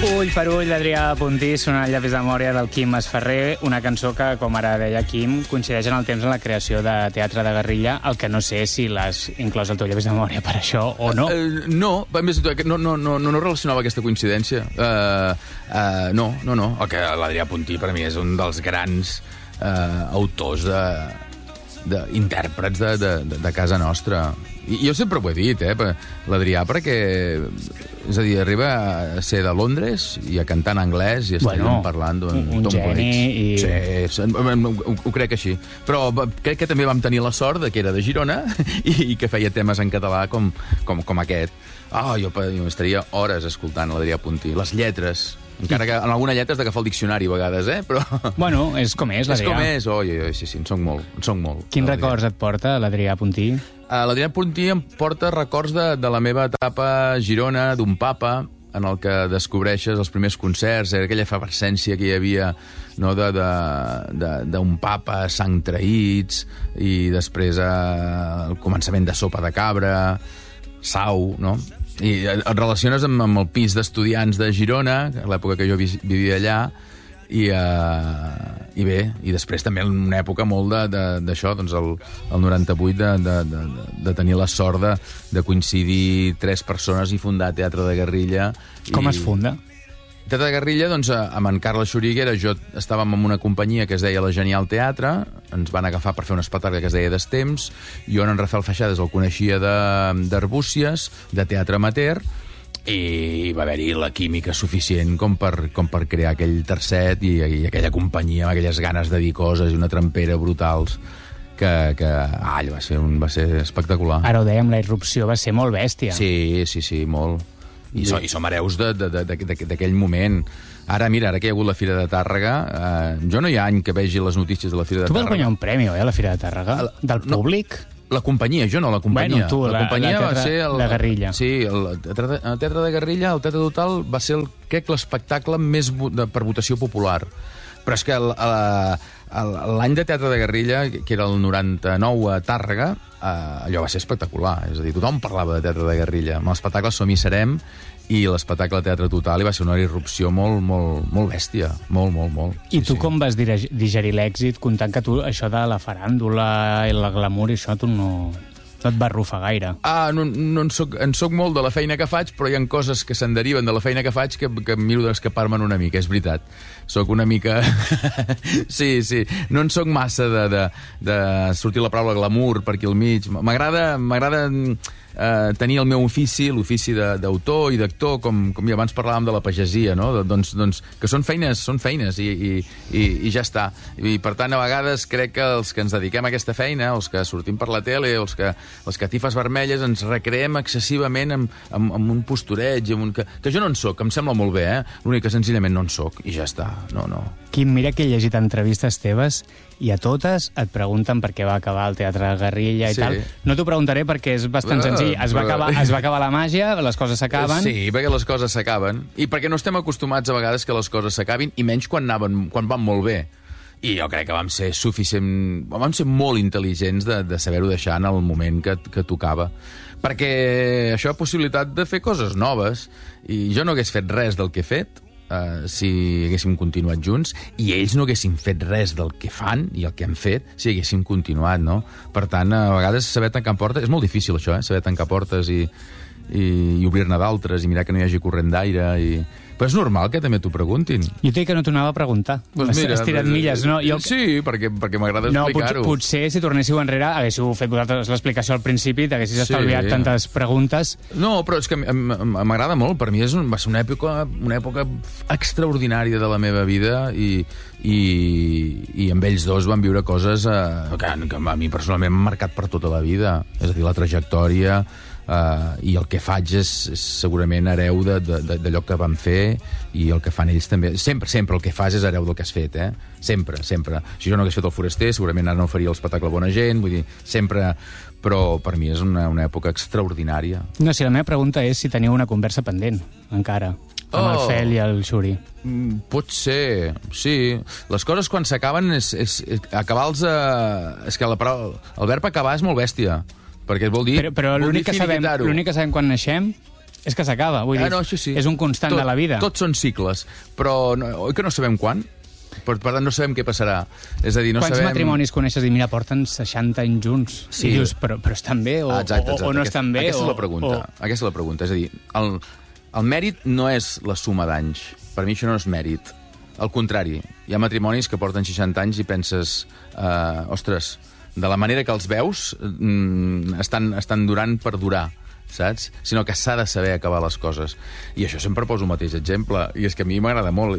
Ull per ull d'Adrià Puntí sonant el llapis de memòria del Quim Masferrer, una cançó que, com ara deia Quim, coincideix en el temps en la creació de Teatre de Guerrilla, el que no sé si l'has inclòs al teu llapis de memòria per això o no. No, no relacionava aquesta coincidència. No. El que l'Adrià Puntí per mi és un dels grans autors d'intèrprets de casa nostra. I jo sempre ho he dit, l'Adrià, perquè és a dir, arriba a ser de Londres i a cantar en anglès i estar parlant un geni i... Sí, ho crec així. Però crec que també vam tenir la sort de que era de Girona i que feia temes en català com aquest. Jo estaria hores escoltant l'Adrià Puntí. Les lletres, encara que en alguna lletra has d'agafar el diccionari a vegades, però... Bueno, és com és, l'Adrià. És com és, sí, en soc molt. Quins records et porta l'Adrià Puntí? L'Adrià Puntí em porta records de la meva etapa a Girona, d'un papa, en el que descobreixes els primers concerts, aquella efervescència que hi havia, no, d'un papa sang traïts, i després el començament de Sopa de Cabra, Sau, no? I et relaciones amb el pis d'estudiants de Girona, a l'època que jo vivia allà, i bé, i després també una època molt d'això, doncs el 98, de tenir la sort de coincidir 3 persones i fundar Teatre de Guerrilla. Com es funda? Teatre de Guerrilla, doncs, amb en Carles Xuriguera, jo estàvem en una companyia que es deia La Genial Teatre, ens van agafar per fer un espectacle que es deia Destemps, jo en Rafael Feixades el coneixia d'Arbúcies, de teatre amateur, i va haver-hi la química suficient com per crear aquell tercet i aquella companyia amb aquelles ganes de dir coses i una trempera brutals que allò va ser espectacular. Ara ho dèiem, la irrupció va ser molt bèstia. Sí, molt. I som hereus d'aquell moment. Ara, mira, ara que hi ha hagut la Fira de Tàrrega, jo no hi ha any que vegi les notícies de la Fira de Tàrrega. Tu vas guanyar un premi, a la Fira de Tàrrega? Del públic? La companyia, jo no, la companyia. Bueno, tu, la Teatre de Guerrilla. Sí, el Teatre de Guerrilla, el Teatre Total, va ser, crec, l'espectacle més per votació popular. Però és que l'any de Teatre de Guerrilla, que era el 99 a Tàrrega, allò va ser espectacular. És a dir, tothom parlava de Teatre de Guerrilla. Amb l'espectacle Som i Serem i l'espectacle Teatre Total i va ser una irrupció molt bèstia. Molt. I tu com vas digerir l'èxit, comptant que tu això de la faràndula i la glamour i això tu no et va arrufar gaire? No en soc molt de la feina que faig, però hi ha coses que se'n deriven de la feina que faig que miro d'escapar-me'n una mica, és veritat. Soc una mica... Sí. No en soc massa de sortir la paraula glamour per aquí al mig. M'agrada tenir el meu ofici, l'ofici d'autor i d'actor, com ja abans parlàvem de la pagesia, no? Doncs que són feines i ja està. I per tant, a vegades crec que els que ens dediquem a aquesta feina, els que sortim per la tele, els catifes vermelles, ens recreem excessivament amb un postureig, que jo no en soc, em sembla molt bé, l'únic que senzillament no en soc, i ja està, no. Quim, mira que he llegit entrevistes teves i a totes et pregunten per què va acabar el Teatre de Guerrilla i tal. No t'ho preguntaré perquè és bastant senzill. Es va acabar la màgia, les coses s'acaben. Sí, perquè les coses s'acaben. I perquè no estem acostumats a vegades que les coses s'acabin, i menys quan van molt bé. I jo crec que vam ser molt intel·ligents de saber-ho deixar en el moment que tocava. Perquè això ha possibilitat de fer coses noves, i jo no hagués fet res del que he fet si haguéssim continuat junts, i ells no haguessin fet res del que fan i el que han fet si haguéssim continuat, no? Per tant, a vegades saber tancar portes... És molt difícil, això, saber tancar portes i obrir-ne d'altres i mirar que no hi hagi corrent d'aire Però és normal que també t'ho preguntin. Jo t'he que no t'ho anava a preguntar. Has tirat milles, no? Sí, perquè m'agrada explicar-ho. Potser si tornéssiu enrere haguéssiu fet vosaltres l'explicació al principi, t'haguessis estalviat tantes preguntes. No, però és que m'agrada molt. Per mi va ser una època extraordinària de la meva vida i amb ells dos van viure coses que a mi personalment m'han marcat per tota la vida. És a dir, la trajectòria... i el que faig és segurament hereu d'allò que vam fer, i el que fan ells també. Sempre el que fas és hereu del que has fet, sempre. Si jo no hagués fet el Foraster, segurament ara no faria l'espectacle Bona Gent, vull dir, sempre. Però per mi és una època extraordinària. No, si la meva pregunta és si teniu una conversa pendent, encara, amb el Fel i el Xuri. Pot ser, sí. Les coses quan s'acaben acabar-los... És que el verb acabar és molt bèstia, perquè vol dir... Però l'únic que sabem quan naixem És que s'acaba, vull dir, no, això sí. és un constant de la vida. Tots són cicles, però oi que no sabem quan? Per tant, no sabem què passarà. És a dir, no Quants sabem... matrimonis coneixes i mira, porten 60 anys junts? Sí. I dius, però estan bé o, exacte. o no estan bé? Aquesta és la pregunta. Aquesta és la pregunta. És a dir, el mèrit no és la suma d'anys. Per mi això no és mèrit. Al contrari, hi ha matrimonis que porten 60 anys i penses, ostres, de la manera que els veus, estan durant per durar, saps? Sinó que s'ha de saber acabar les coses. I això sempre poso el mateix exemple, i és que a mi m'agrada molt.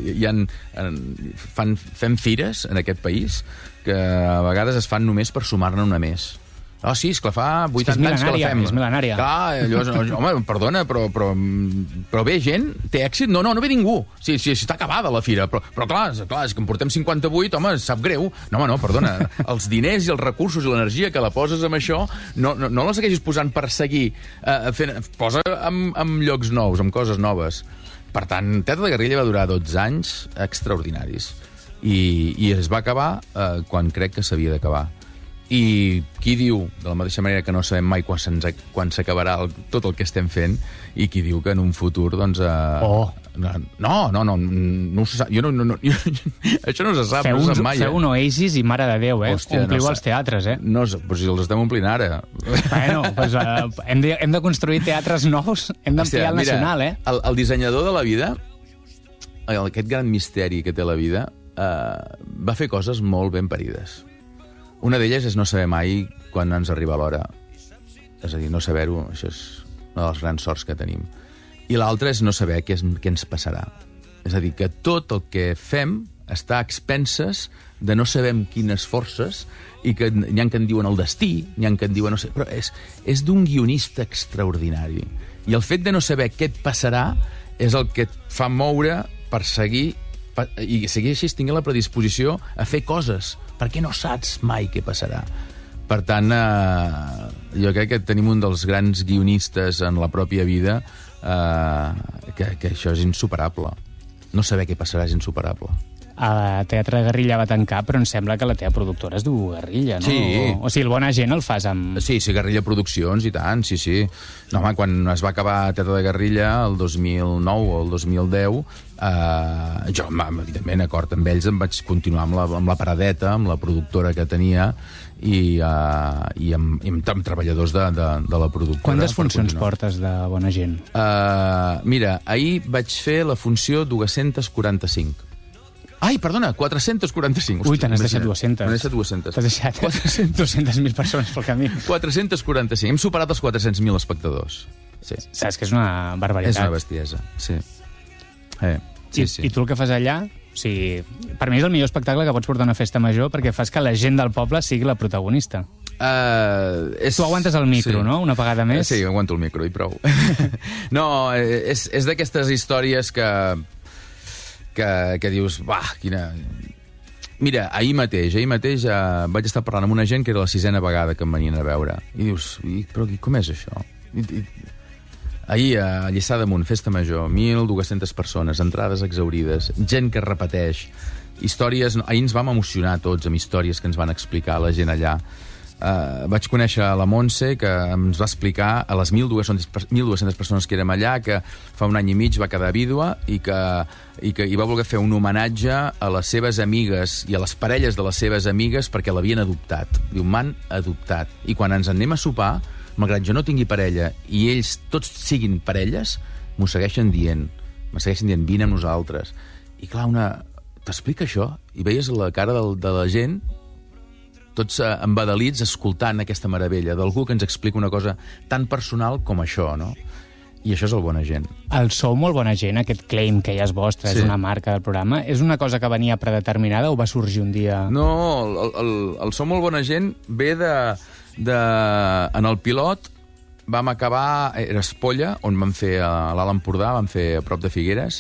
Fem fires en aquest país que a vegades es fan només per sumar-ne una més. Ah, sí, esclar, fa 80 anys que la fem. És mil·lenària. Clar, home, perdona, però ve gent? Té èxit? No ve ningú. Sí, està acabada la fira, però clar, és que en portem 58, home, sap greu. No, perdona, els diners i els recursos i l'energia que la poses amb això, no la segueixis posant per seguir fent... Posa en llocs nous, en coses noves. Per tant, Teatre de Guerrilla va durar 12 anys extraordinaris. I es va acabar quan crec que s'havia d'acabar. I qui diu, de la mateixa manera que no sabem mai quan s'acabarà tot el que estem fent, i qui diu que en un futur, doncs... No se sap. Això no se sap, no se sap mai. Feu un Oasis i mare de Déu, Hòstia, ompliu els teatres, No, però si els estem omplint ara. Bueno, doncs hem de construir teatres nous, hem d'ampliar el nacional, El dissenyador de la vida, aquest gran misteri que té la vida, va fer coses molt ben parides. Una d'elles és no saber mai quan ens arriba l'hora. És a dir, no saber-ho, això és una de les grans sorts que tenim. I l'altra és no saber què ens passarà. És a dir, que tot el que fem està a expenses de no sabem quines forces, i que n'hi ha que en diuen el destí, n'hi ha que en diuen... No sé, però és d'un guionista extraordinari. I el fet de no saber què et passarà és el que et fa moure per seguir, i seguir així tinguent la predisposició a fer coses, perquè no saps mai què passarà. Per tant, jo crec que tenim un dels grans guionistes en la pròpia vida, que això és insuperable. No saber què passarà és insuperable. A Teatre de Guerrilla va tancar, però em sembla que la teva productora es diu Guerrilla, no? Sí. O sigui, el Bona Gent el fas amb... Sí, Guerrilla Produccions, i tant, sí. No, home, quan es va acabar Teatre de Guerrilla, el 2009 o el 2010, jo, evidentment, acord amb ells, em vaig continuar amb la paradeta, amb la productora que tenia, i amb treballadors de la productora. Quantes funcions portes de Bona Gent? Mira, ahir vaig fer la funció 245. Ai, perdona, 445. Ui, te n'has deixat 200. M'he deixat 200. T'has deixat 200.000 persones pel camí. 445. Hem superat els 400.000 espectadors. Sí. Saps que és una barbaritat. És una bestiesa, sí. I tu el que fas allà... O sigui, per mi és el millor espectacle que pots portar a una festa major, perquè fas que la gent del poble sigui la protagonista. Tu aguantes el micro, sí. No? Una vegada més. Sí, aguanto el micro i prou. No, és d'aquestes històries que dius, quina... Mira, ahir mateix vaig estar parlant amb una gent que era la 6ª vegada que em venien a veure. I dius, però com és això? Ahir a Lliçà d'Amunt, festa major, 1.200 persones, entrades exaurides, gent que repeteix, històries... Ahir ens vam emocionar tots amb històries que ens van explicar la gent allà. Vaig conèixer la Montse, que ens va explicar a les 1.200 persones que érem allà, que fa un any i mig va quedar vídua i que hi va voler fer un homenatge a les seves amigues i a les parelles de les seves amigues perquè l'havien adoptat. Diu, m'han adoptat. I quan ens en anem a sopar, malgrat jo no tingui parella i ells tots siguin parelles, m'ho segueixen dient. Vine amb nosaltres. I clar, t'explica això i veies la cara de la gent tots embadalits escoltant aquesta meravella d'algú que ens explica una cosa tan personal com això, no? I això és el Bona Gent. El Sou molt bona gent, aquest claim que ja és vostre, sí. És una marca del programa, és una cosa que venia predeterminada o va sorgir un dia? No, el Sou molt bona gent ve en el pilot vam acabar, era Espolla, on vam fer a l'Alt Empordà, vam fer a prop de Figueres,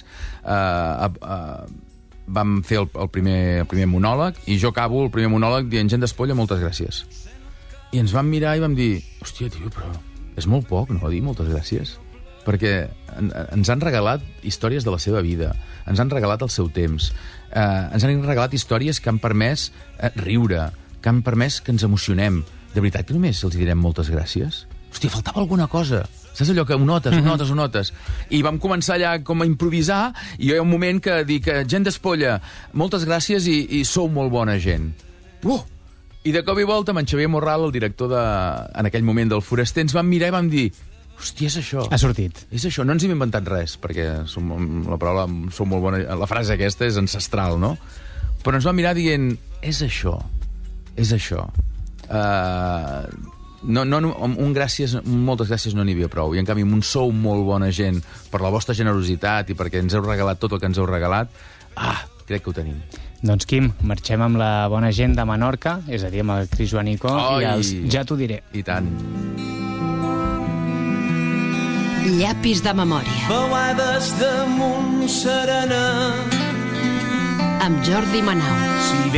vam fer el primer monòleg, i jo acabo el primer monòleg dient, gent d'Espolla, moltes gràcies. I ens vam mirar i vam dir, hòstia, tio, però és molt poc, no?, dir moltes gràcies. Perquè ens han regalat històries de la seva vida, ens han regalat el seu temps, ens han regalat històries que han permès riure, que han permès que ens emocionem. De veritat que només els direm moltes gràcies? Hòstia, faltava alguna cosa. Saps allò que ho notes? I vam començar allà com a improvisar, i hi ha un moment que dic, gent d'Espolla, moltes gràcies i sou molt bona gent. I de cop i volta, amb en Xavier Morral, el director en aquell moment del Foraster, ens vam mirar i vam dir, hòstia, és això. Ha sortit. És això, no ens hem inventat res, perquè la paraula sou molt bona, la frase aquesta és ancestral, no? Però ens vam mirar dient, és això. Un gràcies, moltes gràcies no n'hi havia prou, i en canvi un sou molt bona gent per la vostra generositat i perquè ens heu regalat tot el que ens heu regalat, crec que ho tenim. Doncs, Quim, marxem amb la bona gent de Menorca, és a dir, amb el Cris Joanico i els Ja t'ho diré. I tant. Llapis de memòria. Beuades damunt serena amb Jordi Manau.